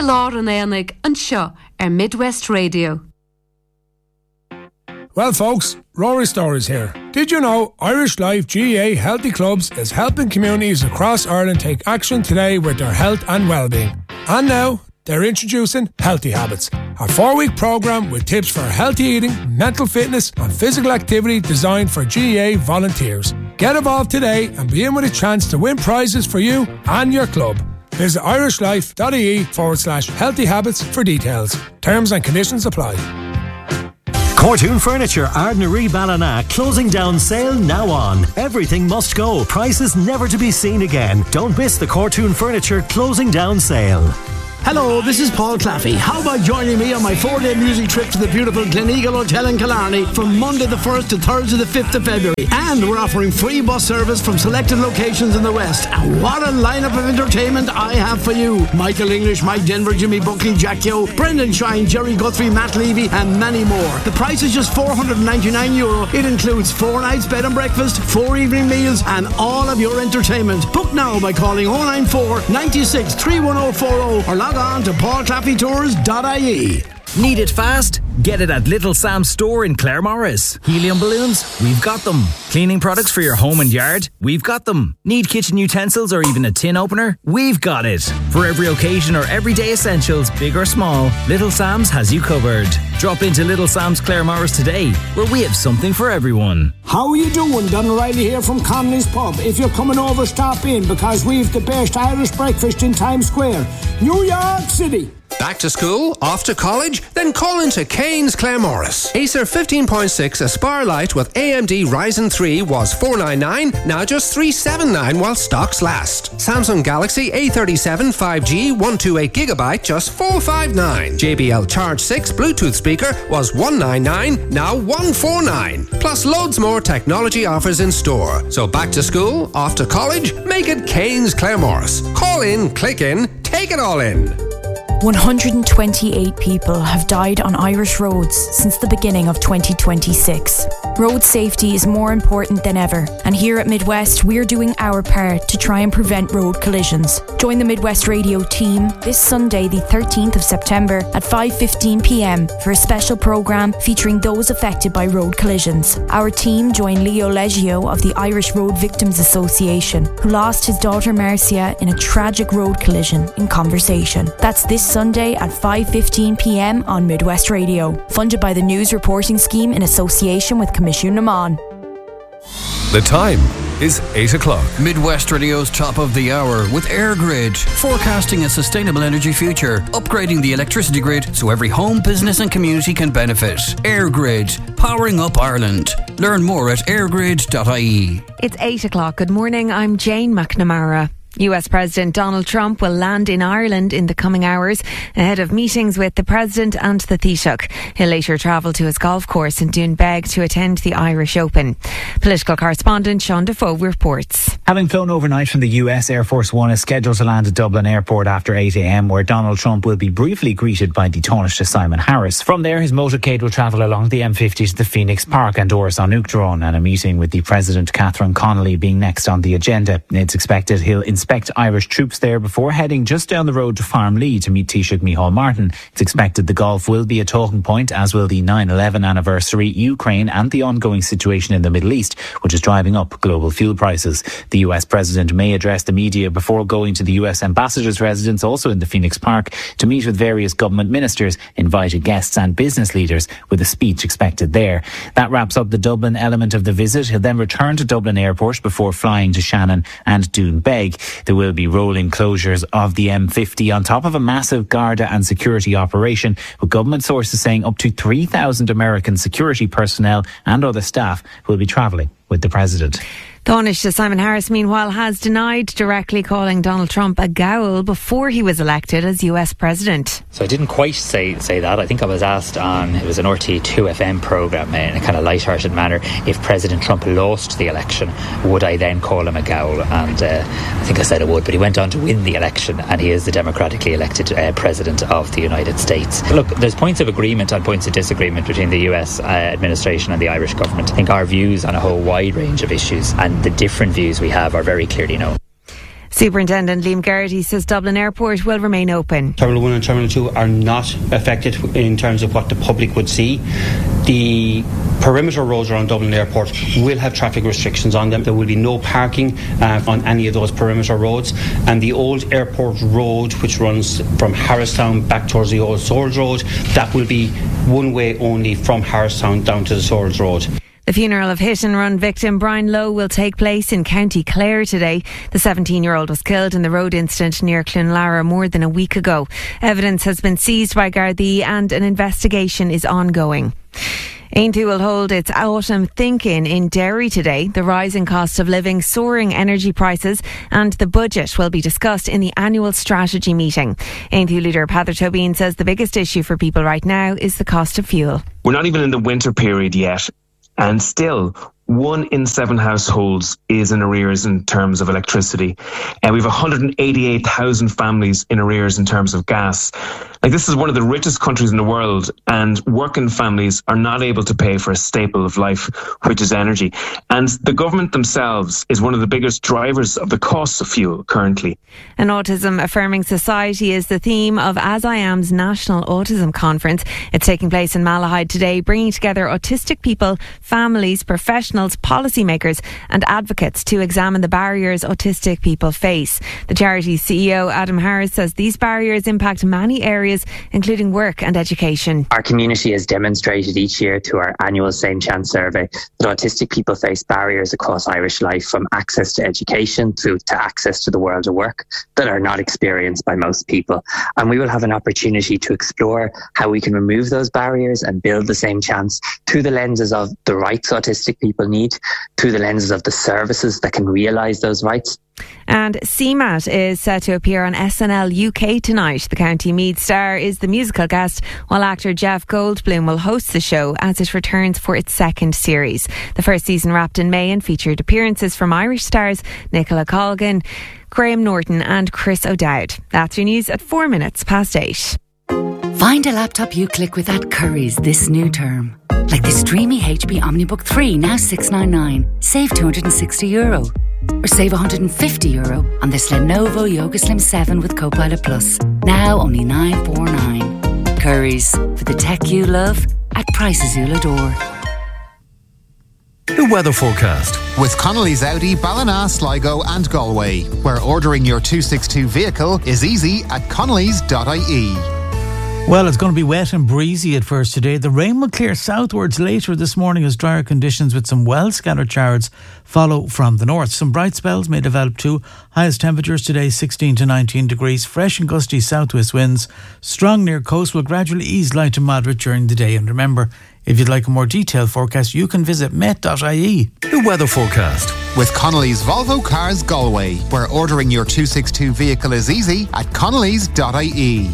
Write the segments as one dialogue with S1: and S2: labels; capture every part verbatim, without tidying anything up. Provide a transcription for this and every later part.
S1: lár an éanaig an seo ar Midwest Radio.
S2: Well folks, Rory Stories here. Did you know Irish Life G A A Healthy Clubs is helping communities across Ireland take action today with their health and well-being? And now, they're introducing Healthy Habits, a four-week programme with tips for healthy eating, mental fitness and physical activity designed for G A A volunteers. Get involved today and be in with a chance to win prizes for you and your club. Visit irishlife.ie forward slash healthy habits for details. Terms and conditions apply.
S3: Cortoon Furniture, Ardnaree Ballina, closing down sale now on. Everything must go. Prices never to be seen again. Don't miss the Cortoon Furniture closing down sale.
S4: Hello, this is Paul Claffey. How about joining me on my four-day music trip to the beautiful Gleneagle Hotel in Killarney from Monday the first to Thursday the fifth of February? And we're offering free bus service from selected locations in the West. And what a lineup of entertainment I have for you. Michael English, Mike Denver, Jimmy Buckley, Jack Yo, Brendan Shine, Jerry Guthrie, Matt Levy and many more. The price is just four hundred ninety-nine euro. It includes four nights bed and breakfast, four evening meals and all of your entertainment. Book now by calling oh nine four, nine six, three one oh four oh or log on to paul claffey tours dot I E.
S5: Need it fast? Get it at Little Sam's store in Claremorris. Helium balloons? We've got them. Cleaning products for your home and yard? We've got them. Need kitchen utensils or even a tin opener? We've got it. For every occasion or everyday essentials, big or small, Little Sam's has you covered. Drop into Little Sam's Claremorris today, where we have something for everyone.
S6: How are you doing? Don O'Reilly here from Connolly's Pub. If you're coming over, stop in because we've the best Irish breakfast in Times Square, New York City.
S7: Back to school? Off to college? Then call into Kane's Claremorris. Acer fifteen point six Aspire Lite with A M D Ryzen three was four ninety-nine, now just three seventy-nine while stocks last. Samsung Galaxy A thirty-seven five G one hundred twenty-eight gigabyte just four fifty-nine. J B L Charge six Bluetooth speaker was one ninety-nine, now one forty-nine. Plus loads more technology offers in store. So back to school? Off to college? Make it Kane's Claremorris. Call in, click in, take it all in.
S8: one hundred twenty-eight people have died on Irish roads since the beginning of twenty twenty-six. Road safety is more important than ever, and here at Midwest we're doing our part to try and prevent road collisions. Join the Midwest Radio team this Sunday the thirteenth of September at five fifteen p m for a special programme featuring those affected by road collisions. Our team join Leo Leggio of the Irish Road Victims Association, who lost his daughter Marcia in a tragic road collision, in conversation. That's this Sunday at five fifteen p m on Midwest Radio, funded by the News Reporting Scheme in association with Commission Naman.
S9: The time is eight o'clock.
S10: Midwest Radio's top of the hour with EirGrid, forecasting a sustainable energy future, upgrading the electricity grid so every home, business and community can benefit. EirGrid, powering up Ireland. Learn more at airgrid dot I E.
S11: It's eight o'clock. Good morning, I'm Jane McNamara. U S President Donald Trump will land in Ireland in the coming hours ahead of meetings with the President and the Taoiseach. He'll later travel to his golf course in Doonbeg to attend the Irish Open. Political correspondent Sean Defoe reports.
S12: Having flown overnight from the U S, Air Force One is scheduled to land at Dublin Airport after eight a m, where Donald Trump will be briefly greeted by the Taoiseach Simon Harris. From there, his motorcade will travel along the M fifty to the Phoenix Park and Doris on Uachtaráin, and a meeting with the President Catherine Connolly being next on the agenda. It's expected he'll inspect Irish troops there before heading just down the road to Farmlee to meet Taoiseach Micheál Martin. It's expected the Gulf will be a talking point, as will the nine eleven anniversary, Ukraine and the ongoing situation in the Middle East, which is driving up global fuel prices. The U S President may address the media before going to the U S Ambassador's residence, also in the Phoenix Park, to meet with various government ministers, invited guests and business leaders, with a speech expected there. That wraps up the Dublin element of the visit. He'll then return to Dublin Airport before flying to Shannon and Doonbeg. There will be rolling closures of the M fifty on top of a massive Garda and security operation, with government sources saying up to three thousand American security personnel and other staff will be travelling with the President.
S11: Taoiseach Simon Harris, meanwhile, has denied directly calling Donald Trump a ghoul before he was elected as U S President.
S13: So I didn't quite say say that. I think I was asked on, it was an R T two F M programme in a kind of light-hearted manner, if President Trump lost the election, would I then call him a ghoul? And uh, I think I said I would, but he went on to win the election and he is the democratically elected uh, President of the United States. Look, there's points of agreement and points of disagreement between the U S uh, administration and the Irish government. I think our views on a whole wide range of issues and the different views we have are very clearly known.
S11: Superintendent Liam Garrity says Dublin Airport will remain open.
S14: Terminal one and Terminal two are not affected in terms of what the public would see. The perimeter roads around Dublin Airport will have traffic restrictions on them. There will be no parking uh, on any of those perimeter roads, and the old airport road, which runs from Harristown back towards the old Swords Road, that will be one way only from Harristown down to the Swords Road.
S11: The funeral of hit-and-run victim Brian Lowe will take place in County Clare today. The seventeen-year-old was killed in the road incident near Clonlara more than a week ago. Evidence has been seized by Gardaí and an investigation is ongoing. Aintu will hold its autumn think-in in Derry today. The rising cost of living, soaring energy prices and the budget will be discussed in the annual strategy meeting. Aintu leader Peadar Tobin says the biggest issue for people right now is the cost of fuel.
S15: We're not even in the winter period yet. And still, one in seven households is in arrears in terms of electricity. And we have one hundred eighty-eight thousand families in arrears in terms of gas. Like, this is one of the richest countries in the world, and working families are not able to pay for a staple of life, which is energy. And the government themselves is one of the biggest drivers of the cost of fuel currently.
S11: An autism affirming society is the theme of As I Am's National Autism Conference. It's taking place in Malahide today, bringing together autistic people, families, professionals, policymakers and advocates to examine the barriers autistic people face. The charity's C E O Adam Harris says these barriers impact many areas, including work and education.
S16: Our community has demonstrated each year through our annual Same Chance survey that autistic people face barriers across Irish life, from access to education through to access to the world of work, that are not experienced by most people. And we will have an opportunity to explore how we can remove those barriers and build the same chance through the lenses of the rights autistic people need, through the lenses of the services that can realise those rights.
S11: And C MAT is set to appear on S N L U K tonight. The County Meath star is the musical guest, while actor Jeff Goldblum will host the show as it returns for its second series. The first season wrapped in May and featured appearances from Irish stars Nicola Colgan, Graham Norton and Chris O'Dowd. That's your news at four minutes past eight.
S17: Find a laptop you click with at Currys this new term. Like the Streamy H P OmniBook three, now six ninety-nine. Save two hundred sixty euro. Or save one hundred fifty euro on this Lenovo Yoga Slim seven with Copilot Plus. Now only nine forty-nine. Currys, for the tech you love at prices you'll adore.
S9: The weather forecast
S18: with Connolly's Audi, Ballina, Sligo and Galway, where ordering your two sixty-two vehicle is easy at connellys dot I E.
S19: Well, it's going to be wet and breezy at first today. The rain will clear southwards later this morning as drier conditions with some well-scattered showers follow from the north. Some bright spells may develop too. Highest temperatures today sixteen to nineteen degrees. Fresh and gusty southwest winds. Strong near coast will gradually ease light to moderate during the day. And remember, if you'd like a more detailed forecast, you can visit met dot I E.
S9: The weather forecast
S18: with Connolly's Volvo Cars Galway, where ordering your two sixty-two vehicle is easy at connellys dot I E.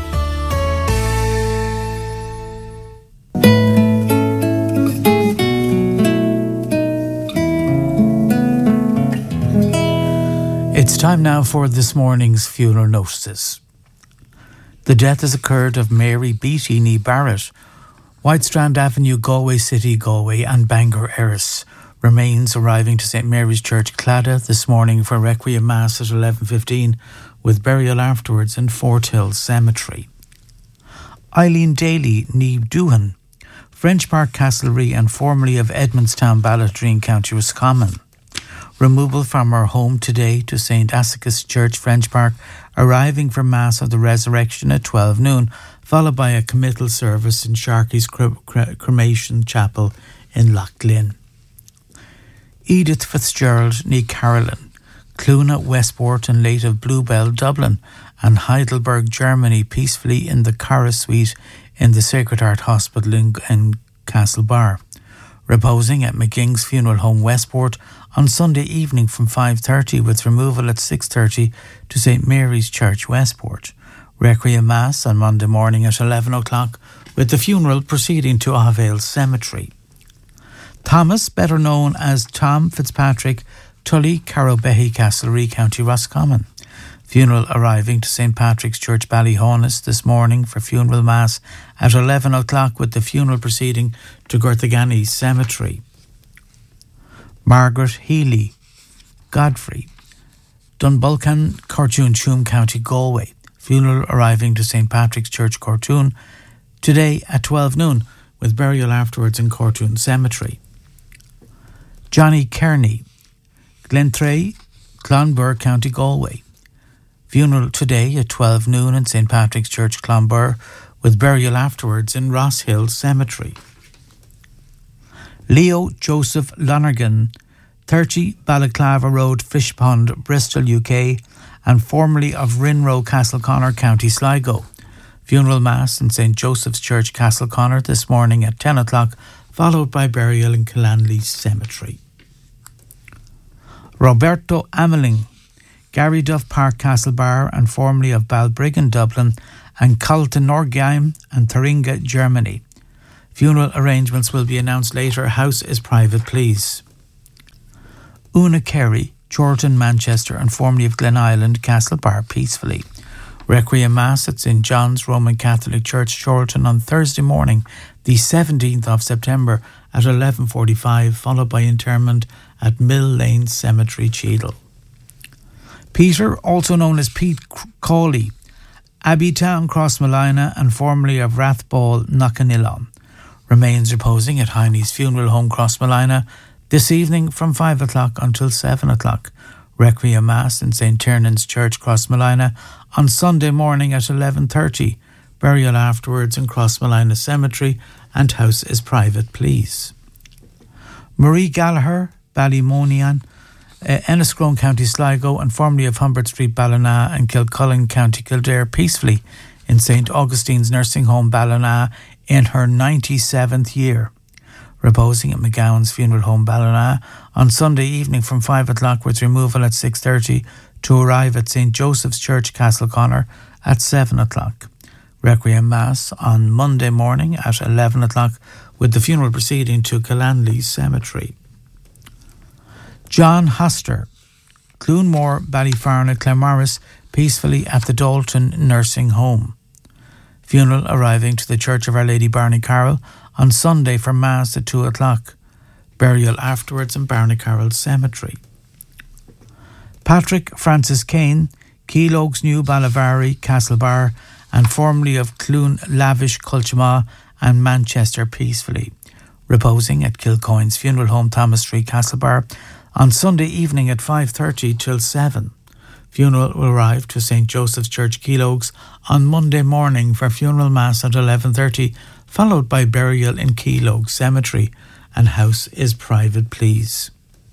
S19: It's time now for this morning's funeral notices. The death has occurred of Mary Beattie Nee Barrett, Whitestrand Avenue, Galway City, Galway, and Bangor Erris. Remains arriving to St Mary's Church, Claddagh, this morning for Requiem Mass at eleven fifteen, with burial afterwards in Fort Hill Cemetery. Eileen Daly Nee Doohan, French Park Castlereagh and formerly of Edmondstown, Ballottreen, County Roscommon. Removal from her home today to Saint Asicus Church, French Park, arriving for Mass of the Resurrection at twelve noon, followed by a committal service in Sharkey's Cre- Cre- Cremation Chapel in Loughlin. Edith Fitzgerald Nee Carolyn, Cluna, Westport and late of Bluebell, Dublin, and Heidelberg, Germany, peacefully in the Cara Suite in the Sacred Heart Hospital in, in Castlebar. Reposing at McGing's Funeral Home, Westport, on Sunday evening from five thirty, with removal at six thirty to St Mary's Church, Westport. Requiem Mass on Monday morning at eleven o'clock, with the funeral proceeding to Avale Cemetery. Thomas, better known as Tom Fitzpatrick, Tully, Carrowbehy, Castlereagh, County Roscommon. Funeral arriving to St Patrick's Church, Ballyhonus, this morning for funeral mass at eleven o'clock, with the funeral proceeding to Gortagany Cemetery. Margaret Healy Godfrey, Dunbalcan, Cortoon, Tuam County, Galway. Funeral arriving to Saint Patrick's Church, Cortoon, today at twelve noon, with burial afterwards in Cortoon Cemetery. Johnny Kearney, Glentray, Clonbur, County Galway. Funeral today at twelve noon in Saint Patrick's Church, Clonbur, with burial afterwards in Ross Hill Cemetery. Leo Joseph Lonergan, thirty Balaclava Road, Fishpond, Bristol, U K, and formerly of Rinrow, Castleconnor, County Sligo. Funeral Mass in Saint Joseph's Church, Castleconnor, this morning at ten o'clock, followed by burial in Killanley Cemetery. Roberto Ameling, Gary Duff Park, Castlebar, and formerly of Balbriggan, Dublin, and Kaltenorgheim and Thuringia, Germany. Funeral arrangements will be announced later. House is private, please. Una Kerry, Chorlton, Manchester, and formerly of Glen Island, Castlebar, peacefully. Requiem Mass at Saint John's Roman Catholic Church, Chorlton, on Thursday morning, the seventeenth of September at eleven forty-five, followed by interment at Mill Lane Cemetery, Cheadle. Peter, also known as Pete Cawley, Abbeytown, Crossmolina, and formerly of Rathball, Knockanillan, remains reposing at Heine's Funeral Home, Crossmolina, this evening from five o'clock until seven o'clock. Requiem Mass in Saint Tiernan's Church, Crossmolina, on Sunday morning at eleven thirty. Burial afterwards in Crossmolina Cemetery, and house is private, please. Marie Gallagher, Ballymonian, uh, Enniscrone, County Sligo, and formerly of Humbert Street, Ballina, and Kilcullen, County Kildare, peacefully in Saint Augustine's Nursing Home, Ballina, in her ninety-seventh year. Reposing at McGowan's Funeral Home, Ballina, on Sunday evening from five o'clock, with removal at six thirty to arrive at Saint Joseph's Church, Castleconnor, at seven o'clock. Requiem Mass on Monday morning at eleven o'clock, with the funeral proceeding to Killanley Cemetery. John Hoster, Clunmore, Ballyfarna, Claremorris, peacefully at the Dalton Nursing Home. Funeral arriving to the Church of Our Lady Barneycarroll on Sunday for Mass at two o'clock. Burial afterwards in Barneycarroll Cemetery. Patrick Francis Kane, Keelogues, New Ballavari, Castlebar, and formerly of Clun Lavish, Culchma, and Manchester, peacefully. Reposing at Kilcoyne's Funeral Home, Thomas Street, Castlebar, on Sunday evening at five thirty till seven. Funeral will arrive to Saint Joseph's Church, Keelogues, on Monday morning for funeral mass at eleven thirty, followed by burial in Keelogues Cemetery, and house is private, please.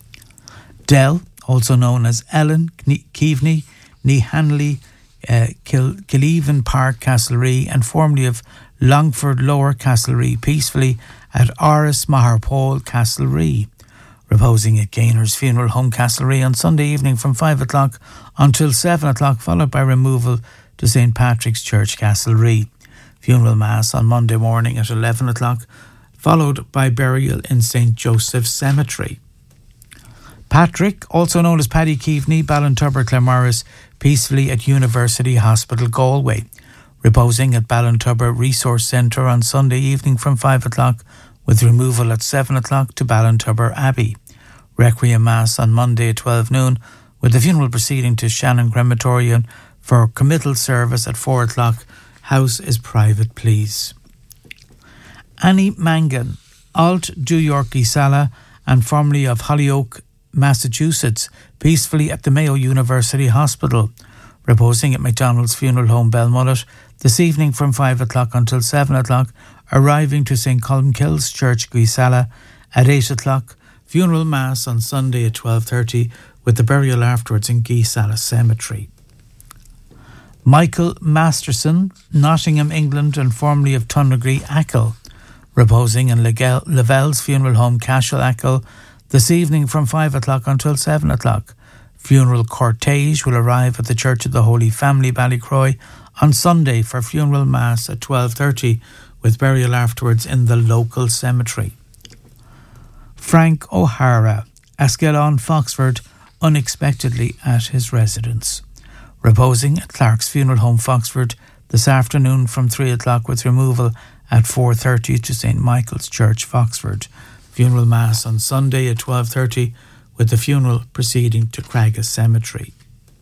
S19: Dell, also known as Ellen Keaveney, ní Hanley, uh, Kil- Killeven Park, Castlerea, and formerly of Longford Lower, Castlerea, peacefully at Oris Maharpole, Castlerea. Reposing at Gainer's Funeral Home, Castlerea, on Sunday evening from five o'clock until seven o'clock, followed by removal to Saint Patrick's Church, Castlerea. Funeral Mass on Monday morning at eleven o'clock, followed by burial in Saint Joseph's Cemetery. Patrick, also known as Paddy Keaveney, Ballintubber, Claremorris, peacefully at University Hospital, Galway. Reposing at Ballintubber Resource Centre on Sunday evening from five o'clock, with removal at seven o'clock to Ballintubber Abbey. Requiem Mass on Monday at twelve noon, with the funeral proceeding to Shannon Crematorium for committal service at four o'clock. House is private, please. Annie Mangan, Alt Du Yorkie Sala, and formerly of Hollyoak, Massachusetts, peacefully at the Mayo University Hospital. Reposing at McDonald's Funeral Home, Belmullet, this evening from five o'clock until seven o'clock, arriving to Saint Colmkills Church, Guisala, at eight o'clock. Funeral Mass on Sunday at twelve thirty, with the burial afterwards in Guisala Cemetery. Michael Masterson, Nottingham, England, and formerly of Tunnegree, Achill. Reposing in Lavelle's Funeral Home, Cashel, Achill, this evening from five o'clock until seven o'clock. Funeral cortege will arrive at the Church of the Holy Family, Ballycroy, on Sunday for funeral mass at twelve thirty, with burial afterwards in the local cemetery. Frank O'Hara, Askelon, Foxford, unexpectedly at his residence. Reposing at Clark's Funeral Home, Foxford, this afternoon from three o'clock, with removal at four thirty to Saint Michael's Church, Foxford. Funeral Mass on Sunday at twelve thirty, with the funeral proceeding to Cragga Cemetery.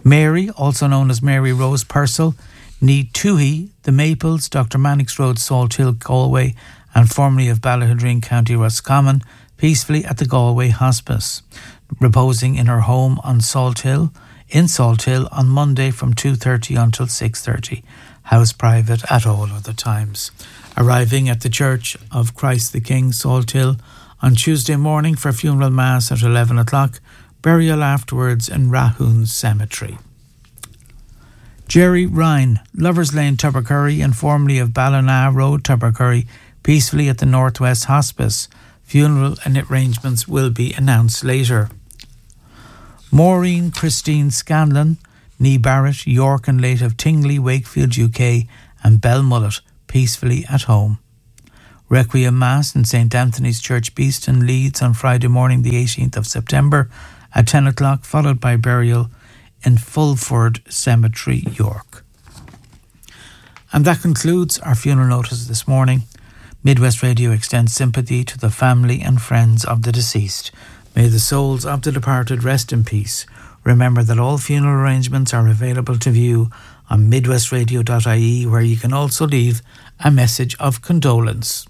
S19: Mary, also known as Mary Rose Purcell, Ní Tuhi, The Maples, Doctor Mannix Road, Salt Hill, Galway, and formerly of Ballahadreen, County Roscommon, peacefully at the Galway Hospice, reposing in her home on Salt Hill, in Salt Hill on Monday from two thirty until six thirty. House private at all other times. Arriving at the Church of Christ the King, Salt Hill, on Tuesday morning for funeral mass at eleven o'clock, burial afterwards in Rahoon Cemetery. Jerry Ryan, Lovers Lane, Tubbercurry, and formerly of Ballina Road, Tubbercurry, peacefully at the Northwest Hospice. Funeral and arrangements will be announced later. Maureen Christine Scanlon, Nee Barrett, York and late of Tingley, Wakefield, U K, and Belmullet, peacefully at home. Requiem Mass in St Anthony's Church, Beeston, Leeds, on Friday morning the eighteenth of September at ten o'clock, followed by burial in Fulford Cemetery, York. And that concludes our funeral notice this morning. Midwest Radio extends sympathy to the family and friends of the deceased. May the souls of the departed rest in peace. Remember that all funeral arrangements are available to view on midwest radio dot I E, where you can also leave a message of condolence.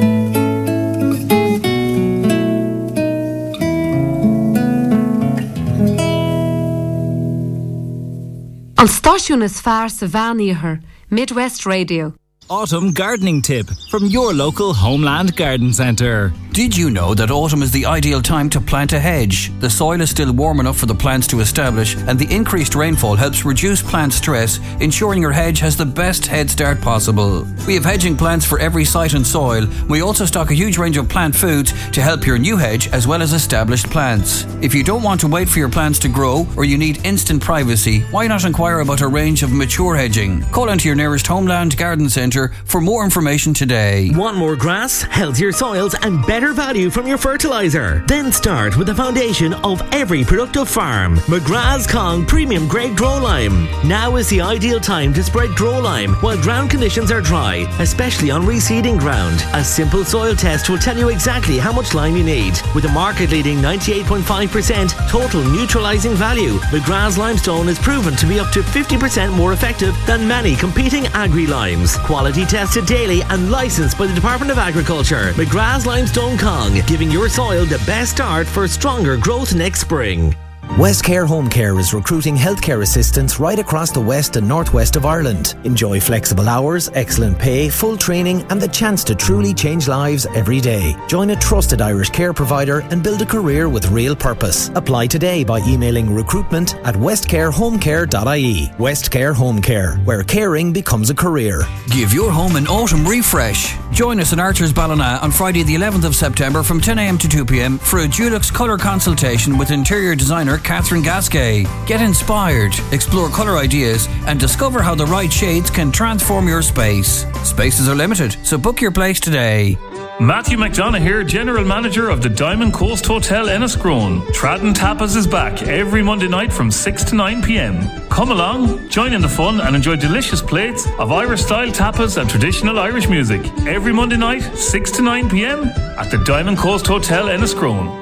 S1: An stáisiún is fearr sa bhean Midwest Radio.
S5: Autumn gardening tip from your local Homeland Garden Centre.
S10: Did you know that autumn is the ideal time to plant a hedge? The soil is still warm enough for the plants to establish, and the increased rainfall helps reduce plant stress, ensuring your hedge has the best head start possible. We have hedging plants for every site and soil. We also stock a huge range of plant foods to help your new hedge as well as established plants. If you don't want to wait for your plants to grow or you need instant privacy, why not inquire about a range of mature hedging? Call into your nearest Homeland Garden Centre for more information today.
S20: Want more grass, healthier soils and better value from your fertiliser? Then start with the foundation of every productive farm. McGrath's Kong Premium Grade Grow Lime. Now is the ideal time to spread Grow Lime while ground conditions are dry, especially on reseeding ground. A simple soil test will tell you exactly how much lime you need. With a market-leading ninety-eight point five percent total neutralising value, McGrath's Limestone is proven to be up to fifty percent more effective than many competing agri-limes. Quality tested daily and licensed by the Department of Agriculture. McGrath's Limestone Kong, giving your soil the best start for stronger growth next spring.
S21: Westcare Home Care is recruiting healthcare assistants right across the west and northwest of Ireland. Enjoy flexible hours, excellent pay, full training and the chance to truly change lives every day. Join a trusted Irish care provider and build a career with real purpose. Apply today by emailing recruitment at westcare home care dot I E. Westcare Home Care, where caring becomes a career.
S10: Give your home an autumn refresh. Join us in Archer's Ballina on Friday the eleventh of September from ten a m to two p m for a Dulux colour consultation with interior designer Catherine Gasquet. Get inspired, explore colour ideas and discover how the right shades can transform your space. Spaces are limited, so book your place today.
S22: Matthew McDonough here, General Manager of the Diamond Coast Hotel Enniscrone. Tradden Tapas is back every Monday night from six to nine p m. Come along, join in the fun and enjoy delicious plates of Irish-style tapas and traditional Irish music. Every Monday night, six to nine p m at the Diamond Coast Hotel Enniscrone.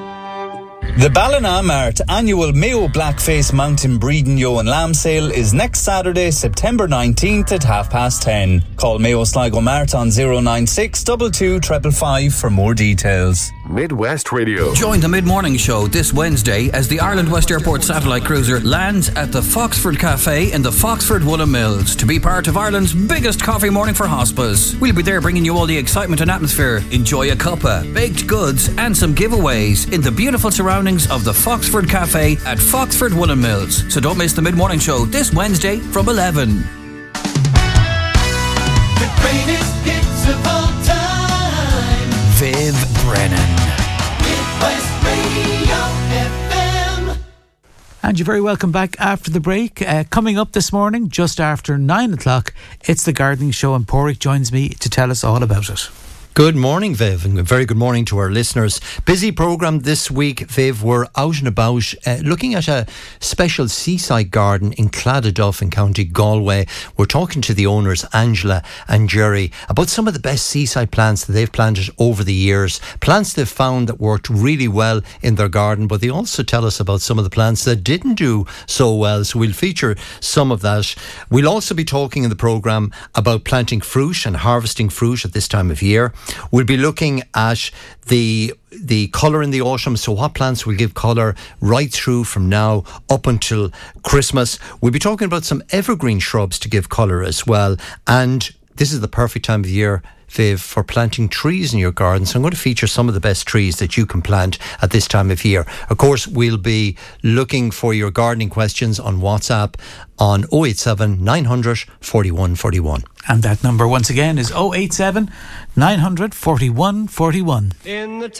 S23: The Ballina Mart annual Mayo Blackface Mountain Breeding Yo and Lamb Sale is next Saturday, September nineteenth at half past ten. Call Mayo Sligo Mart on zero nine six two two five five five for more details.
S9: Midwest Radio.
S10: Join the mid-morning show this Wednesday as the Ireland West Airport satellite cruiser lands at the Foxford Cafe in the Foxford Woolen Mills to be part of Ireland's biggest coffee morning for hospice. We'll be there bringing you all the excitement and atmosphere. Enjoy a cuppa, baked goods and some giveaways in the beautiful surroundings of the Foxford Cafe at Foxford Woolen Mills. So don't miss the mid-morning show this Wednesday from eleven.
S24: The greatest hits of all time.
S5: Viv Brennan.
S24: Midwest Radio F M.
S19: And you're very welcome back after the break. Uh, coming up this morning, just after nine o'clock, it's the Gardening Show and Porrick joins me to tell us all about it.
S2: Good morning, Viv, and a very good morning to our listeners. Busy programme this week, Viv. We're out and about uh, looking at a special seaside garden in Claddaduff in County Galway. We're talking to the owners, Angela and Jerry, about some of the best seaside plants that they've planted over the years. Plants they've found that worked really well in their garden, but they also tell us about some of the plants that didn't do so well. So we'll feature some of that. We'll also be talking in the programme about planting fruit and harvesting fruit at this time of year. We'll be looking at the the colour in the autumn, so what plants will give colour right through from now up until Christmas. We'll be talking about some evergreen shrubs to give colour as well, and this is the perfect time of year, Viv, for planting trees in your garden. So I'm going to feature some of the best trees that you can plant at this time of year. Of course, we'll be looking for your gardening questions on WhatsApp on oh eight seven, nine hundred, forty-one forty-one.
S19: And that number once again is oh eight seven, nine hundred, forty-one forty-one.
S24: In the